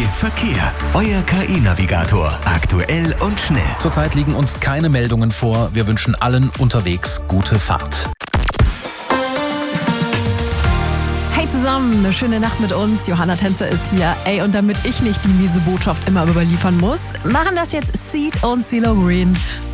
Verkehr. Euer KI-Navigator. Aktuell und schnell. Zurzeit liegen uns keine Meldungen vor. Wir wünschen allen unterwegs gute Fahrt. Hey zusammen, eine schöne Nacht mit uns. Johanna Tänzer ist hier. Ey, und damit ich nicht die miese Botschaft immer überliefern muss, machen das jetzt Seed und CeeLo Green.